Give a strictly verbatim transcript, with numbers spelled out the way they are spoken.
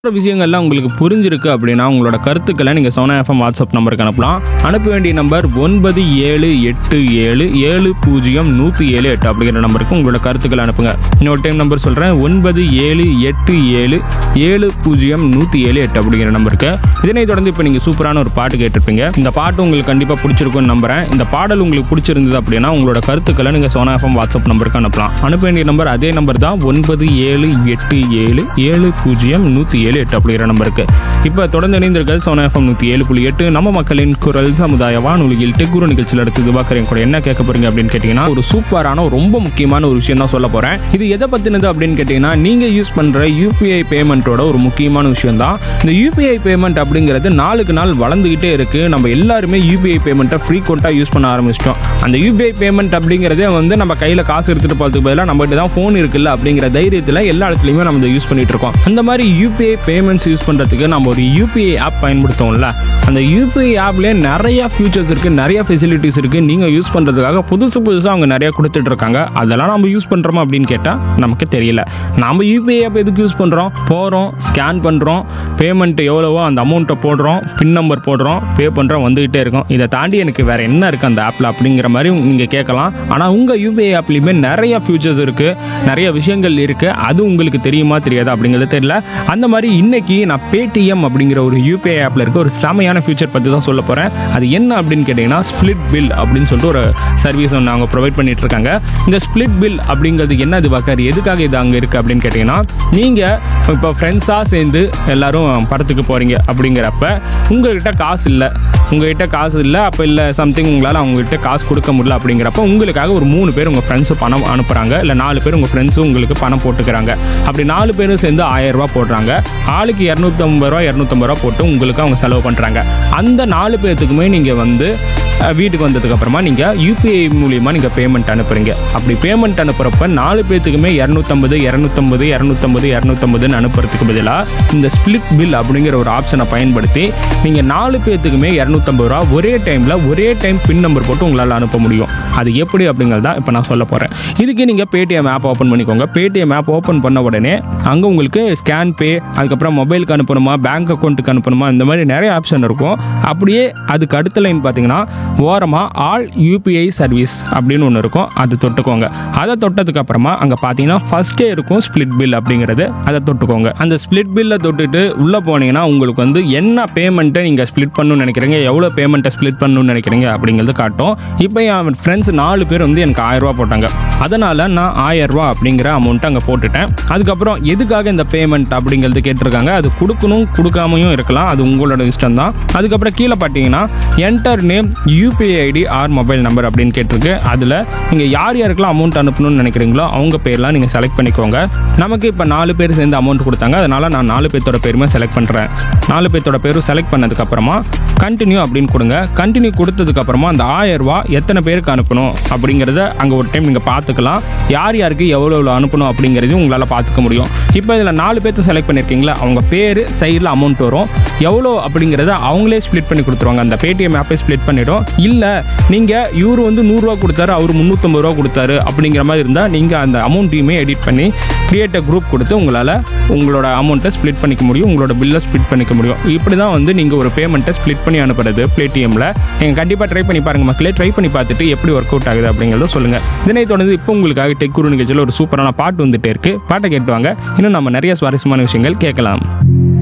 விஷயங்கள்லாம் உங்களுக்கு புரிஞ்சிருக்கு அப்படின்னா உங்களோட கருத்துக்களை நீங்கள் சோனா எஃப்எம் வாட்ஸ்அப் நம்பருக்கு அனுப்பலாம். அனுப்ப வேண்டிய நம்பர் ஒன்பது ஏழு எட்டு ஏழு ஏழு பூஜ்ஜியம் நூற்றி ஏழு எட்டு அப்படிங்கிற நம்பருக்கு உங்களோட கருத்துக்களை அனுப்புங்க. இன்னொரு டைம் நம்பர் சொல்கிறேன், ஒன்பது ஏழு எட்டு ஏழு ஏழு பூஜ்ஜியம் நூற்றி ஏழு எட்டு அப்படிங்கிற நம்பருக்கு. இதனை தொடர்ந்து இப்போ நீங்கள் சூப்பரான ஒரு பாட்டு கேட்டிருப்பீங்க. இந்த பாட்டு உங்களுக்கு கண்டிப்பாக பிடிச்சிருக்குன்னு நம்புறேன். இந்த பாடல் உங்களுக்கு பிடிச்சிருந்தது அப்படின்னா உங்களோட கருத்துக்களை நீங்கள் சோனா எஃப்எம் வாட்ஸ்அப் நம்பருக்கு அனுப்பலாம். அனுப்ப வேண்டிய நம்பர் அதே நம்பர் தான், ஒன்பது ஏழு எட்டு ஏழு ஏழு பூஜ்ஜியம் நூற்றி ஏழு எட்டு அப்படிங்கிற நம்பருக்கு. இப்போ தொடர்ந்து இணைந்தீர்கள் சோனா எஃப்எம் நூற்றி ஏழு புள்ளி எட்டு நம்ம மக்களின் குரல் சமுதாய வானொலியில் டெக்குரு நிகழ்ச்சியில் எடுத்து திவாகரன் கூட என்ன கேட்க போறீங்க அப்படின்னு கேட்டீங்கன்னா, ஒரு சூப்பரான ரொம்ப முக்கியமான ஒரு விஷயம் தான் சொல்ல போறேன். இது எதை பத்தினது அப்படின்னு கேட்டீங்கன்னா, நீங்க யூஸ் பண்ற யூபிஐ பேமெண்ட்டோட ஒரு முக்கியமான விஷயம் தான். இந்த யூபிஐ பேமெண்ட் அப்படிங்கிறது நாளுக்கு நாள் வளர்ந்துகிட்டே இருக்கு. நம்ம எல்லாருமே யூபிஐ பேமெண்ட்டை ஃப்ரீக்வெண்டா யூஸ் பண்ண ஆரம்பிச்சிட்டோம். அந்த யூபிஐ பேமெண்ட் அப்படிங்கிறதே வந்து நம்ம கையில காசு எடுத்துட்டு போறதுக்கு பதிலாக நம்ம கிட்ட தான் போன் இருக்குல்ல அப்படிங்கிற தைரியத்தில் எல்லா இடத்துலையுமே நம்ம யூஸ் பண்ணிட்டு இருக்கோம். அந்த மாதிரி யூபிஐ பேமெண்ட்ஸ் யூஸ் பண்றதுக்கு நம்ம ஒரு யூபிஐ ஆப் பயன்படுத்துவோம்ல, அந்த யூபிஐ ஆப்லேயே நிறைய ஃபியூச்சர்ஸ் இருக்கு, நிறைய ஃபெசிலிட்டிஸ் இருக்கு. நீங்க யூஸ் பண்றதுக்காக புதுசு புதுசாக அவங்க நிறைய கொடுத்துட்டு இருக்காங்க. அதெல்லாம் நம்ம யூஸ் பண்றோமா அப்படின்னு கேட்டா நமக்கு தெரியல. நம்ம யூபிஐ ஆப் எதுக்கு யூஸ் பண்றோம்? போறோம், ஸ்கேன் பண்றோம், பேமெண்ட் எவ்வளவோ அந்த அமௌண்ட்டை போடுறோம், பின் நம்பர் போடுறோம், பே பண்றோம், வந்துகிட்டே இருக்கும். இதை தாண்டி எனக்கு வேற என்ன இருக்கு அந்த ஆப்ல அப்படிங்கிற மாதிரி நீங்க கேட்கலாம். ஆனா உங்க யூபிஐ ஆப்லயுமே நிறைய ஃபியூச்சர்ஸ் இருக்கு, நிறைய விஷயங்கள் இருக்கு. அது உங்களுக்கு தெரியுமா தெரியாதா அப்படிங்கிறது தெரியல. அந்த மாதிரி இன்னைக்கு நான் பேடிஎம் அப்படிங்கிற ஒரு யூபிஐ ஆப்ல இருக்க ஒரு செமையான ஃபியூச்சர் பத்தி தான் சொல்ல போறேன். அது என்ன அப்படின்னு கேட்டீங்கன்னா, ஸ்பிளிட் பில் அப்படின்னு சொல்லிட்டு ஒரு சர்வீஸ் ஒன்று அவங்க ப்ரொவைட் பண்ணிட்டு இருக்காங்க. இந்த ஸ்பிளிட் பில் அப்படிங்கிறது என்ன, இது வாக்காரு எதுக்காக இது அங்கே இருக்கு அப்படின்னு கேட்டீங்கன்னா, நீங்க இப்போ ஃப்ரெண்ட்ஸாக சேர்ந்து எல்லாரும் படத்துக்கு போறீங்க அப்படிங்கிறப்ப உங்ககிட்ட காசு இல்லை, உங்ககிட்ட காசு இல்லை அப்போ இல்லை சம்திங் உங்களால் அவங்ககிட்ட காசு கொடுக்க முடியல அப்படிங்கிறப்ப உங்களுக்காக ஒரு மூணு பேர் உங்கள் ஃப்ரெண்ட்ஸு பணம் அனுப்புகிறாங்க, இல்லை நாலு பேர் உங்கள் ஃப்ரெண்ட்ஸு உங்களுக்கு பணம் போட்டுக்கிறாங்க. அப்படி நாலு பேரும் சேர்ந்து ஆயிரம் ரூபா போடுறாங்க. ஆளுக்கு இரநூத்தம்பது ரூபா இரநூத்தம்பது ரூபா போட்டு உங்களுக்கு அவங்க செலவு பண்ணுறாங்க. அந்த நாலு பேர்த்துக்குமே நீங்கள் வந்து வீட்டுக்கு வந்ததுக்கு அப்புறமா நீங்கள் யூபிஐ மூலியமாக நீங்கள் பேமெண்ட் அனுப்புறீங்க. அப்படி பேமெண்ட் அனுப்புறப்ப நாலு பேர்த்துக்குமே இரநூத்தம்பது இரநூத்தம்பது இரநூத்தம்பது இரநூத்தம்பதுன்னு அனுப்புறதுக்கு பதிலாக இந்த ஸ்பிளிட் பில் அப்படிங்கிற ஒரு ஆப்ஷனை பயன்படுத்தி நீங்கள் நாலு பேர்த்துக்குமே இரநூத்தம்பது ரூபா ஒரே டைமில் ஒரே டைம் பின் நம்பர் போட்டு உங்களால் அனுப்ப முடியும். அது எப்படி அப்படிங்கிறது தான் இப்போ நான் சொல்ல போகிறேன். இதுக்கு நீங்கள் பேடிஎம் ஆப் ஓப்பன் பண்ணிக்கோங்க. பேடிஎம் ஆப் ஓப்பன் பண்ண உடனே அங்கே உங்களுக்கு ஸ்கேன் பே, அதுக்கப்புறம் மொபைலுக்கு அனுப்பணுமா, பேங்க் அக்கௌண்ட்டுக்கு அனுப்பணுமா, இந்த மாதிரி நிறைய ஆப்ஷன் இருக்கும். அப்படியே அதுக்கு அடுத்த லைன் பார்த்தீங்கன்னா ஓரமாக ஆல் யூபிஐ சர்வீஸ் அப்படின்னு ஒன்று இருக்கும். அது தொட்டுக்கோங்க. அதை தொட்டதுக்கு அப்புறமா அங்கே பார்த்தீங்கன்னா ஃபர்ஸ்டே இருக்கும் ஸ்பிளிட் பில் அப்படிங்கிறது. அதை தொட்டுக்கோங்க. அந்த ஸ்பிளிட் பில்லை தொட்டுட்டு உள்ளே போனீங்கன்னா உங்களுக்கு வந்து என்ன பேமெண்ட்டை நீங்கள் ஸ்பிளிட் பண்ணணும்னு நினைக்கிறீங்க, எவ்வளோ பேமெண்ட்டை ஸ்பிளிட் பண்ணணும்னு நினைக்கிறீங்க அப்படிங்கிறது காட்டும். இப்போ என் ஃப்ரெண்ட்ஸ் நாலு பேர் வந்து எனக்கு ஆயிரம் ரூபா போட்டாங்க. அதனால் நான் ஆயிரம் ரூபா அப்படிங்கிற அமௌண்ட்டை அங்கே போட்டுட்டேன். அதுக்கப்புறம் எதுக்காக இந்த பேமெண்ட் அப்படிங்கிறது கேட்டிருக்காங்க. அது கொடுக்கணும் கொடுக்காமையும் இருக்கலாம், அது உங்களோட இஷ்டம் தான். அதுக்கப்புறம் கீழே பார்த்தீங்கன்னா enter name UPI ID R mobile number அப்படின்னு கேட்டிருக்கு. அதில் நீங்கள் யார் யாருக்கெல்லாம் அமௌண்ட் அனுப்பணும்னு நினைக்கிறீங்களோ அவங்க பேர்லாம் நீங்கள் செலக்ட் பண்ணிக்கோங்க. நமக்கு இப்போ நாலு பேர் சேர்ந்து அமௌண்ட் கொடுத்தாங்க, அதனால் நான் நாலு பேர்த்தோட பேருமே செலக்ட் பண்ணுறேன். நாலு பேர்த்தோட பேரும் செலக்ட் பண்ணதுக்கப்புறமா கண்டினியூ அப்படின்னு கொடுங்க. கண்டினியூ கொடுத்ததுக்கப்புறமா அந்த ஆயிரம் ரூபா எத்தனை பேருக்கு அனுப்பணும் அப்படிங்கிறத அங்கே ஒரு டைம் நீங்கள் பார்த்துக்கலாம். யார் யாருக்கு எவ்வளோ எவ்வளோ அனுப்பணும் அப்படிங்கிறதையும் உங்களால் பார்த்துக்க முடியும். இப்போ இதில் நாலு பேர்த்து செலக்ட் பண்ணியிருக்கீங்களா, அவங்க பேர் சைடில் அமௌண்ட் வரும். எவ்வளோ அப்படிங்கிறத அவங்களே ஸ்ப்ளிட் பண்ணி கொடுத்துருவாங்க. அந்த பேடிஎம் ஆப்பை ஸ்ப்ளிட் பண்ணிடும். இல்லை நீங்கள் இவர் வந்து நூறுரூவா கொடுத்தாரு, அவர் முந்நூற்றம்பது ரூபா கொடுத்தாரு அப்படிங்கிற மாதிரி இருந்தால் நீங்கள் அந்த அமௌண்ட்டையுமே எடிட் பண்ணி கிரியேட் அ குரூப் கொடுத்து உங்களால் உங்களோட அமௌண்ட்டை ஸ்ப்ளிட் பண்ணிக்க முடியும், உங்களோட பில்லை ஸ்ப்ளிட் பண்ணிக்க முடியும். இப்படி தான் வந்து நீங்கள் ஒரு பேமெண்ட்டை ஸ்ப்ளிட் பண்ணி அனுப்புறது பேடிஎம்ல. நீங்கள் கண்டிப்பாக ட்ரை பண்ணி பாருங்கள் மக்களே. ட்ரை பண்ணி பார்த்துட்டு எப்படி ஒர்க் அவுட் ஆகுது அப்படிங்கிறத சொல்லுங்கள். இதனை தொடர்ந்து இப்போ உங்களுக்காக டெக்குரு நிகழ்ச்சியில் ஒரு சூப்பரான பாட்டு வந்துட்டே இருக்கு. பாட்டை கேட்டுவாங்க. இன்னும் நம்ம நிறைய சுவாரஸ்யமான விஷயங்கள் கேட்கலாம்.